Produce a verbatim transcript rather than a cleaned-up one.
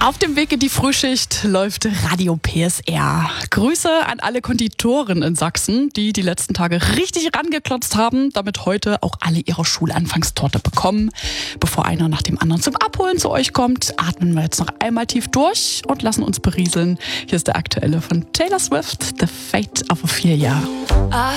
Auf dem Weg in die Frühschicht läuft Radio P S R. Grüße an alle Konditoren in Sachsen, die die letzten Tage richtig rangeklotzt haben, damit heute auch alle ihre Schulanfangstorte bekommen. Bevor einer nach dem anderen zum Abholen zu euch kommt, atmen wir jetzt noch einmal tief durch und lassen uns berieseln. Hier ist der aktuelle von Taylor Swift, The Fate of Ophelia.